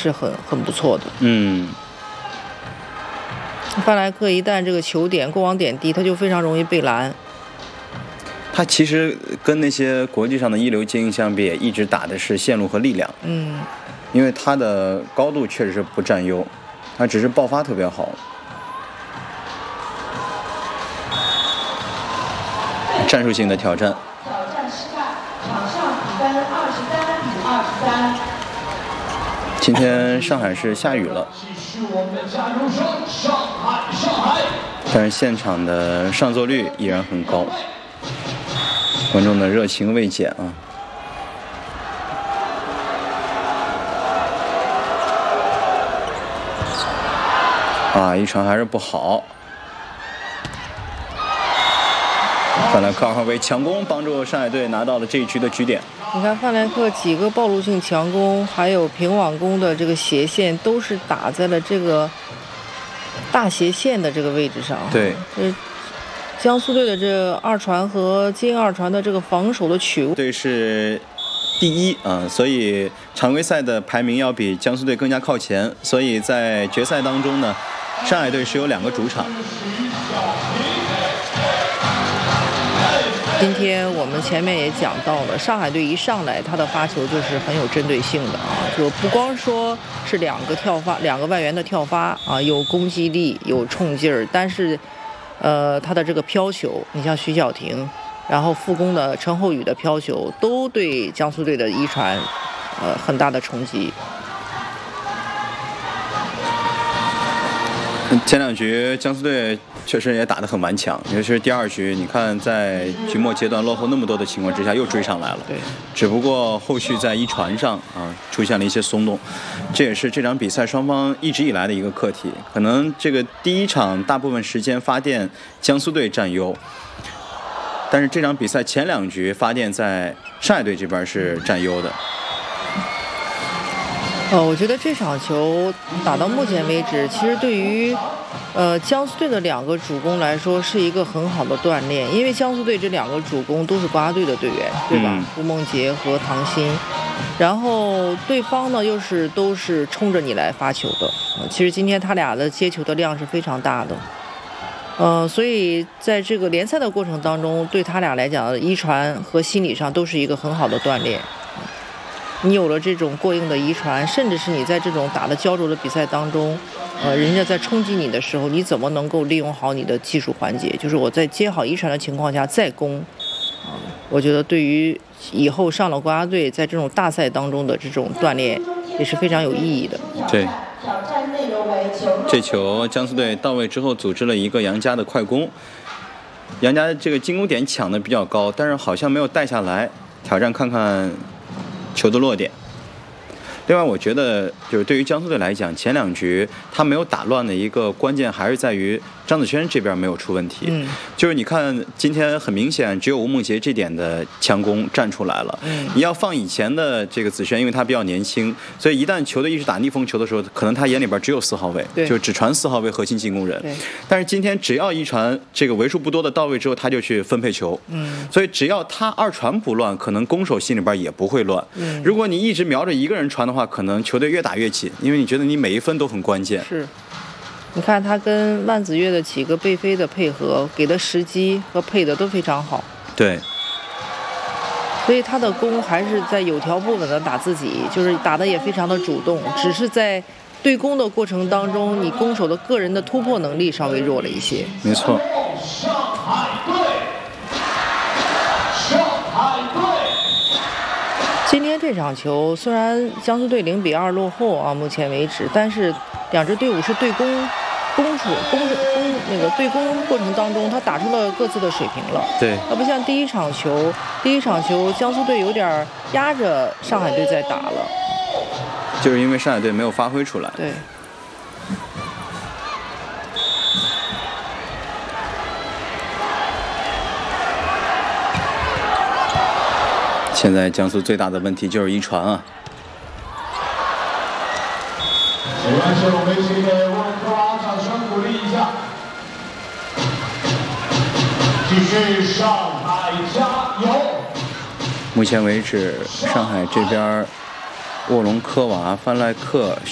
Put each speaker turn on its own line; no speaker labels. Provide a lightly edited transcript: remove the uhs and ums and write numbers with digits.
是很不错的。范莱克一旦这个球点过往点低，他就非常容易被拦。
他其实跟那些国际上的一流精英相比，一直打的是线路和力量。因为他的高度确实是不占优，他只是爆发特别好。战术性的挑战。
挑战失败，场上比分23-23。
今天上海是下雨了，但是现场的上座率依然很高，观众的热情未减一传还是不好。范莱克2号位强攻，帮助上海队拿到了这一局的局点。
你看范莱克几个暴露性强攻，还有平网攻的这个斜线，都是打在了这个大斜线的这个位置上。
对，
江苏队的这二传和金二传的这个防守的取物，
对是第一所以常规赛的排名要比江苏队更加靠前，所以在决赛当中呢，上海队是有2个主场。
今天我们前面也讲到了，上海队一上来他的发球就是很有针对性的就不光说是2个外援的跳发有攻击力有冲劲儿，但是他的这个飘球，你像徐晓婷，然后副攻的陈厚宇的飘球，都对江苏队的一传很大的冲击。
前2局江苏队确实也打得很顽强，尤其是第2局，你看在局末阶段落后那么多的情况之下，又追上来了。
对，
只不过后续在一传上出现了一些松动，这也是这场比赛双方一直以来的一个课题。可能这个第1场大部分时间发电江苏队占优，但是这场比赛前2局发电在上海队这边是占优的。
我觉得这场球打到目前为止，其实对于江苏队的2个主攻来说是一个很好的锻炼，因为江苏队这2个主攻都是国家队的队员，对吧？吴梦洁和唐鑫，然后对方呢都是冲着你来发球的。其实今天他俩的接球的量是非常大的。所以在这个联赛的过程当中，对他俩来讲，一传和心理上都是一个很好的锻炼。你有了这种过硬的一传，甚至是你在这种打得焦灼的比赛当中，人家在冲击你的时候，你怎么能够利用好你的技术环节？就是我在接好一传的情况下再攻，我觉得对于以后上了国家队，在这种大赛当中的这种锻炼也是非常有意义的。
对，这球江苏队到位之后，组织了一个杨佳的快攻，杨佳这个进攻点抢的比较高，但是好像没有带下来，挑战看看球的落点。另外我觉得就是对于江苏队来讲，前2局他没有打乱的一个关键还是在于张子轩这边没有出问题。就是你看今天很明显只有吴梦洁这点的强攻站出来了。你要放以前的这个子轩，因为他比较年轻，所以一旦球队一直打逆风球的时候，可能他眼里边只有4号位，就只传4号位核心进攻人。但是今天只要一传这个为数不多的到位之后，他就去分配球。所以只要他2传不乱，可能攻手心里边也不会乱。如果你一直瞄着一个人传的话，可能球队越打越紧，因为你觉得你每一分都很关键。
是，你看他跟万子悦的几个背飞的配合，给的时机和配的都非常好。
对，
所以他的攻还是在有条不紊的打自己，就是打的也非常的主动，只是在对攻的过程当中，你攻手的个人的突破能力稍微弱了一些。
没错。
今天这场球虽然江苏队0-2落后目前为止，但是2支队伍是对攻对攻过程当中，他打出了各自的水平了。
对，
不像第一场球江苏队有点压着上海队在打了，
就是因为上海队没有发挥出来。
对。
现在江苏最大的问题就是一传啊。
没关系，我们一起给沃伦科娃掌声鼓励一下。继续，上海加油！
目前为止，上海这边沃隆科娃、范莱克、